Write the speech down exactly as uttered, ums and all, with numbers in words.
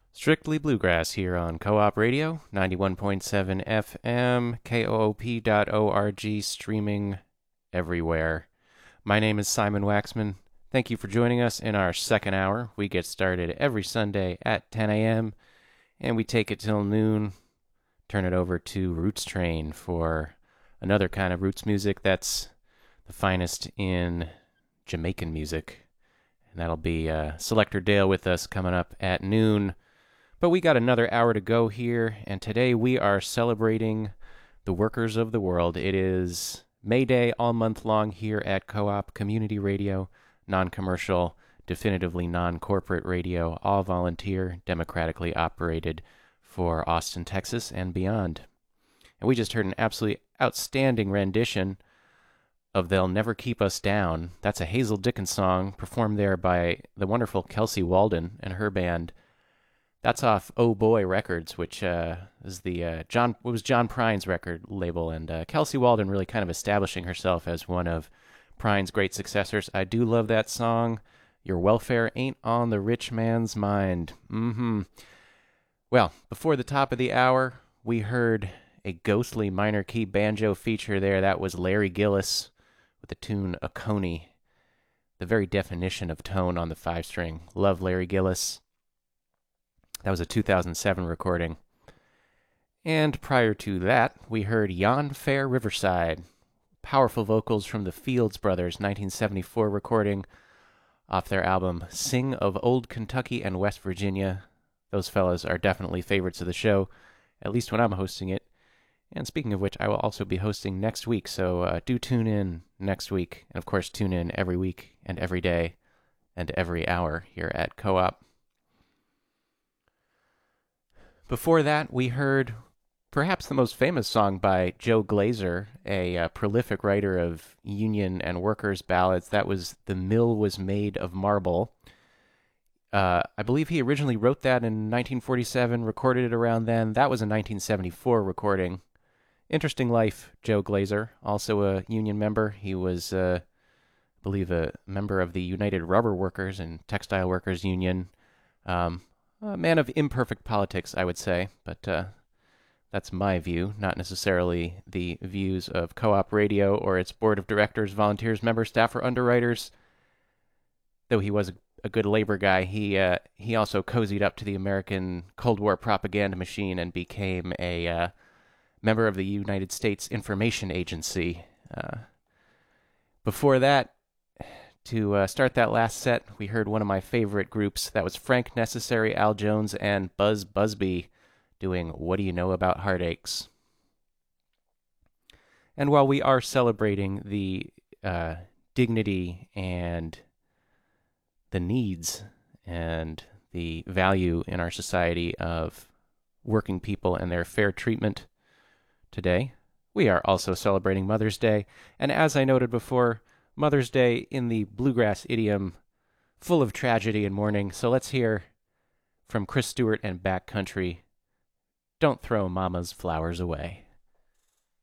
Strictly Bluegrass here on Co-op Radio, ninety-one point seven F M, K O O P dot org, streaming everywhere. My name is Simon Waxman. Thank you for joining us in our second hour. We get started every Sunday at ten a.m., and we take it till noon, turn it over to Roots Train for another kind of roots music that's the finest in Jamaican music. And that'll be uh, Selector Dale with us coming up at noon. But we got another hour to go here, and today we are celebrating the workers of the world. It is May Day all month long here at Co-op Community Radio, non-commercial, definitively non-corporate radio, all volunteer, democratically operated for Austin, Texas, and beyond. And we just heard an absolutely outstanding rendition of They'll Never Keep Us Down. That's a Hazel Dickens song performed there by the wonderful Kelsey Walden and her band. That's off Oh Boy Records, which uh, is the uh, John what was John Prine's record label, and uh, Kelsey Walden really kind of establishing herself as one of Prine's great successors. I do love that song. Your welfare ain't on the rich man's mind. Mm-hmm. Well, before the top of the hour, we heard a ghostly minor key banjo feature there. That was Larry Gillis with the tune Oconee, the very definition of tone on the five string. Love Larry Gillis. That was a two thousand seven recording. And prior to that, we heard Yon Fair Riverside. Powerful vocals from the Fields Brothers, nineteen seventy-four recording off their album Sing of Old Kentucky and West Virginia. Those fellas are definitely favorites of the show, at least when I'm hosting it. And speaking of which, I will also be hosting next week, so uh, do tune in next week. And of course, tune in every week and every day and every hour here at Co-op. Before that, we heard perhaps the most famous song by Joe Glazer, a uh, prolific writer of union and workers' ballads. That was The Mill Was Made of Marble. Uh, I believe he originally wrote that in nineteen forty-seven, recorded it around then. That was a nineteen seventy-four recording. Interesting life, Joe Glazer, also a union member. He was, uh, I believe, a member of the United Rubber Workers and Textile Workers Union. Um, A man of imperfect politics, I would say, but uh, that's my view, not necessarily the views of Co-op Radio or its board of directors, volunteers, members, staff, or underwriters. Though he was a, a good labor guy, he uh, he also cozied up to the American Cold War propaganda machine and became a uh, member of the United States Information Agency. Uh, before that, To uh, start that last set, we heard one of my favorite groups. That was Frank Necessary, Al Jones, and Buzz Busby doing What Do You Know About Heartaches? And while we are celebrating the uh, dignity and the needs and the value in our society of working people and their fair treatment today, we are also celebrating Mother's Day. And as I noted before, Mother's Day in the bluegrass idiom, full of tragedy and mourning. So let's hear from Chris Stewart and Backcountry, Don't Throw Mama's Flowers Away.